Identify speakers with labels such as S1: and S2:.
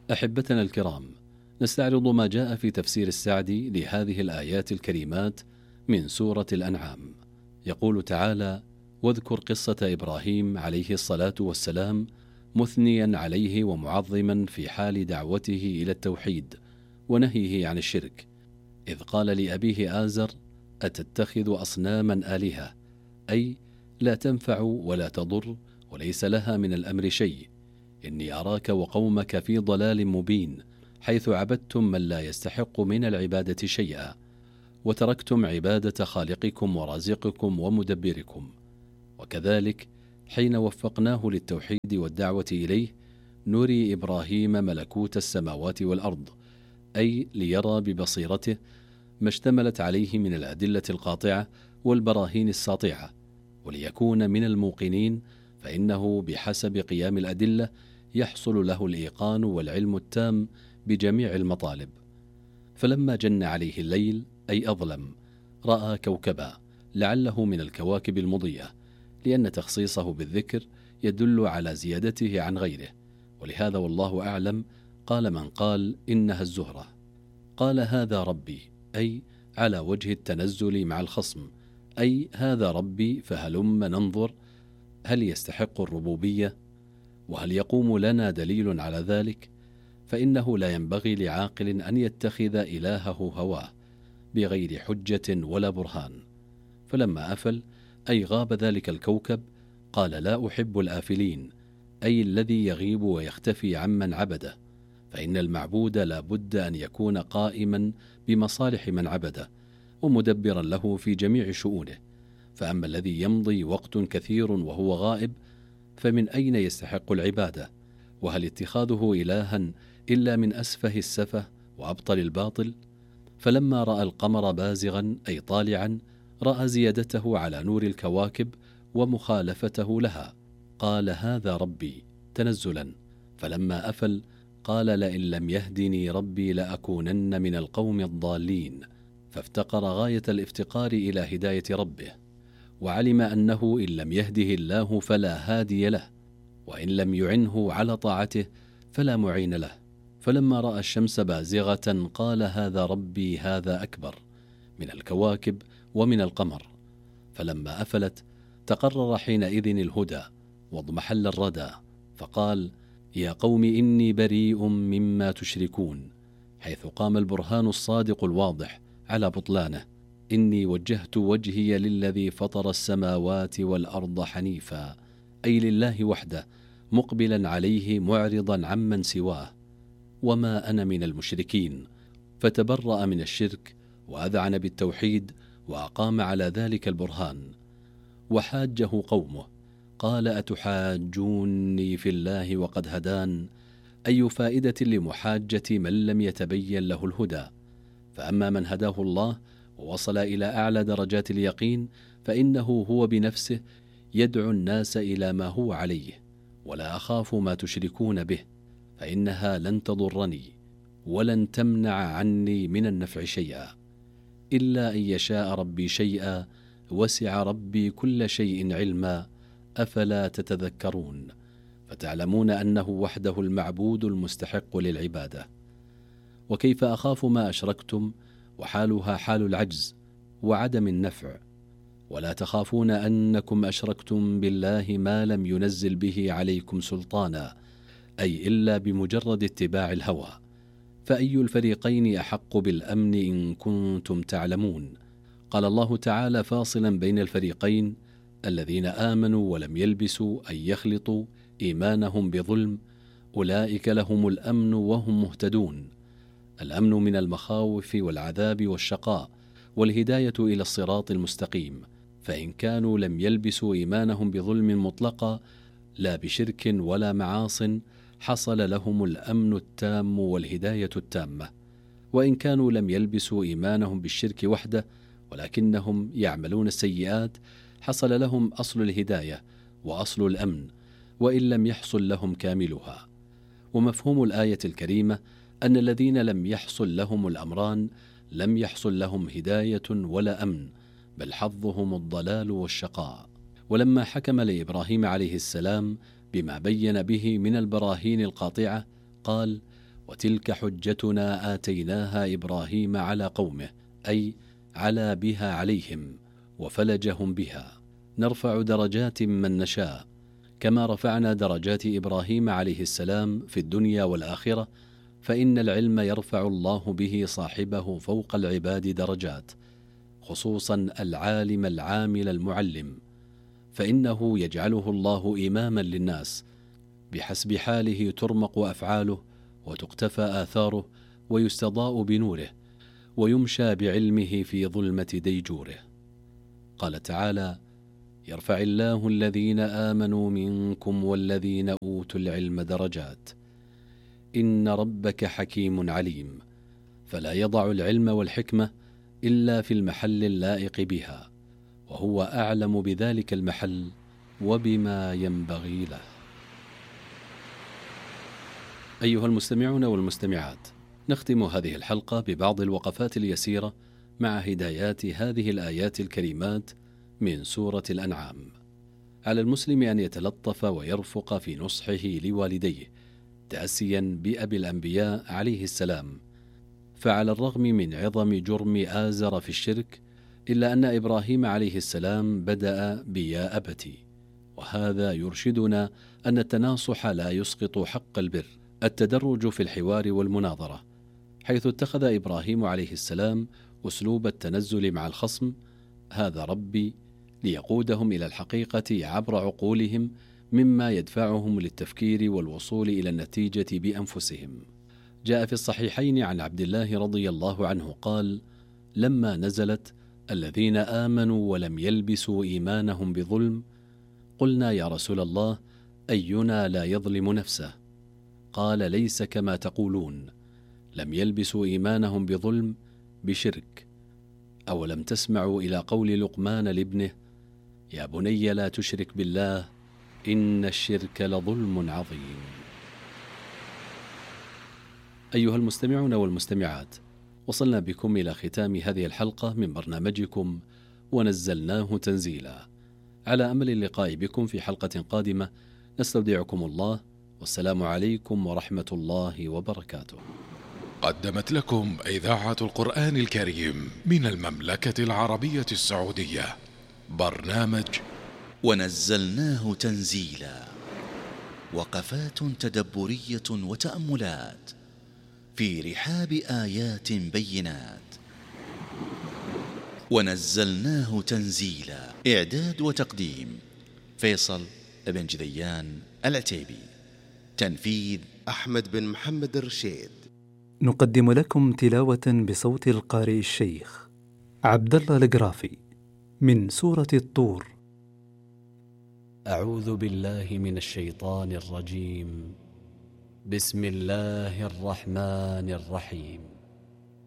S1: أحبتنا الكرام، نستعرض ما جاء في تفسير السعدي لهذه الآيات الكريمات من سورة الأنعام. يقول تعالى: واذكر قصة إبراهيم عليه الصلاة والسلام مثنيا عليه ومعظما في حال دعوته إلى التوحيد ونهيه عن الشرك، إذ قال لأبيه آزر: أتتخذ أصناما آلهة، أي لا تنفع ولا تضر وليس لها من الأمر شيء، إني أراك وقومك في ضلال مبين، حيث عبدتم من لا يستحق من العبادة شيئا، وتركتم عبادة خالقكم ورازقكم ومدبركم. وكذلك حين وفقناه للتوحيد والدعوة إليه نري إبراهيم ملكوت السماوات والأرض، أي ليرى ببصيرته ما اشتملت عليه من الأدلة القاطعة والبراهين الساطعة، وليكون من الموقنين، فإنه بحسب قيام الأدلة يحصل له الإيقان والعلم التام بجميع المطالب. فلما جن عليه الليل أي أظلم رأى كوكبا لعله من الكواكب المضية، لأن تخصيصه بالذكر يدل على زيادته عن غيره، ولهذا والله أعلم قال من قال إنها الزهرة. قال هذا ربي، أي على وجه التنزل مع الخصم، أي هذا ربي فهلم ننظر هل يستحق الربوبية، وهل يقوم لنا دليل على ذلك؟ فإنه لا ينبغي لعاقل أن يتخذ إلهه هواه بغير حجة ولا برهان. فلما أفل أي غاب ذلك الكوكب قال لا أحب الآفلين، أي الذي يغيب ويختفي عمن عبده، فإن المعبود لا بد أن يكون قائما بمصالح من عبده ومدبرا له في جميع شؤونه. فأما الذي يمضي وقت كثير وهو غائب فمن أين يستحق العبادة؟ وهل اتخاذه إلها إلا من أسفه السفه وأبطل الباطل؟ فلما رأى القمر بازغا أي طالعا رأى زيادته على نور الكواكب ومخالفته لها، قال هذا ربي تنزلا. فلما أفل قال لئن لم يهدني ربي لأكونن من القوم الضالين، فافتقر غاية الافتقار إلى هداية ربه، وعلم أنه إن لم يهده الله فلا هادي له، وإن لم يعنه على طاعته فلا معين له. فلما رأى الشمس بازغة قال هذا ربي هذا أكبر من الكواكب ومن القمر. فلما أفلت تقرر حينئذ الهدى واضمحل الردى، فقال يا قوم إني بريء مما تشركون، حيث قام البرهان الصادق الواضح على بطلانه: إني وجهت وجهي للذي فطر السماوات والأرض حنيفا، أي لله وحده مقبلا عليه معرضا عمن سواه، وما أنا من المشركين. فتبرأ من الشرك وأذعن بالتوحيد وأقام على ذلك البرهان. وحاجه قومه قال أتحاجوني في الله وقد هدان، أي فائدة لمحاجة من لم يتبين له الهدى؟ فأما من هداه الله ووصل إلى أعلى درجات اليقين فإنه هو بنفسه يدعو الناس إلى ما هو عليه: ولا أخاف ما تشركون به، فإنها لن تضرني ولن تمنع عني من النفع شيئا، إلا أن يشاء ربي شيئا وسع ربي كل شيء علما، أفلا تتذكرون؟ فتعلمون أنه وحده المعبود المستحق للعبادة. وكيف أخاف ما أشركتم وحالها حال العجز وعدم النفع؟ ولا تخافون أنكم أشركتم بالله ما لم ينزل به عليكم سلطانا، أي إلا بمجرد اتباع الهوى. فأي الفريقين أحق بالأمن إن كنتم تعلمون؟ قال الله تعالى فاصلا بين الفريقين: الذين آمنوا ولم يلبسوا أي يخلطوا إيمانهم بظلم أولئك لهم الأمن وهم مهتدون. الأمن من المخاوف والعذاب والشقاء، والهداية إلى الصراط المستقيم. فإن كانوا لم يلبسوا إيمانهم بظلم مطلقا لا بشرك ولا معاص حصل لهم الأمن التام والهداية التامة. وإن كانوا لم يلبسوا إيمانهم بالشرك وحده ولكنهم يعملون السيئات حصل لهم أصل الهداية وأصل الأمن، وإن لم يحصل لهم كاملها. ومفهوم الآية الكريمة أن الذين لم يحصل لهم الأمران لم يحصل لهم هداية ولا أمن، بل حظهم الضلال والشقاء. ولما حكم لإبراهيم عليه السلام بما بين به من البراهين القاطعة قال: وتلك حجتنا آتيناها إبراهيم على قومه، أي على بها عليهم وفلجهم بها، نرفع درجات من نشاء، كما رفعنا درجات إبراهيم عليه السلام في الدنيا والآخرة. فإن العلم يرفع الله به صاحبه فوق العباد درجات، خصوصا العالم العامل المعلم، فإنه يجعله الله إماما للناس، بحسب حاله ترمق أفعاله وتقتفى آثاره ويستضاء بنوره ويمشى بعلمه في ظلمة ديجوره. قال تعالى: يرفع الله الذين آمنوا منكم والذين أوتوا العلم درجات، إن ربك حكيم عليم. فلا يضع العلم والحكمة إلا في المحل اللائق بها، وهو أعلم بذلك المحل وبما ينبغي له. أيها المستمعون والمستمعات، نختم هذه الحلقة ببعض الوقفات اليسيرة مع هدايات هذه الآيات الكريمات من سورة الأنعام. على المسلم أن يتلطف ويرفق في نصحه لوالديه، تأسيا بأبي الأنبياء عليه السلام، فعلى الرغم من عظم جرم آزر في الشرك، إلا أن إبراهيم عليه السلام بدأ بيا أبتي، وهذا يرشدنا أن التناصح لا يسقط حق البر، التدرج في الحوار والمناظرة، حيث اتخذ إبراهيم عليه السلام أسلوب التنزل مع الخصم: هذا ربي، ليقودهم إلى الحقيقة عبر عقولهم، مما يدفعهم للتفكير والوصول إلى النتيجة بأنفسهم. جاء في الصحيحين عن عبد الله رضي الله عنه قال: لما نزلت الذين آمنوا ولم يلبسوا إيمانهم بظلم، قلنا يا رسول الله، أينا لا يظلم نفسه؟ قال: ليس كما تقولون، لم يلبسوا إيمانهم بظلم بشرك. أولم تسمعوا إلى قول لقمان لابنه: يا بني لا تشرك بالله إن الشرك لظلم عظيم. أيها المستمعون والمستمعات، وصلنا بكم إلى ختام هذه الحلقة من برنامجكم ونزلناه تنزيلا، على أمل اللقاء بكم في حلقة قادمة. نستودعكم الله، والسلام عليكم ورحمة الله وبركاته.
S2: قدمت لكم إذاعة القرآن الكريم من المملكة العربية السعودية برنامج
S3: ونزلناه تنزيلا، وقفات تدبرية وتأملات في رحاب آيات بينات. ونزلناه تنزيلا، إعداد وتقديم فيصل بن جذيان العتيبي، تنفيذ
S4: أحمد بن محمد الرشيد.
S5: نقدم لكم تلاوة بصوت القارئ الشيخ عبد الله القرافي من سورة الطور.
S1: أعوذ بالله من الشيطان الرجيم. بسم الله الرحمن الرحيم.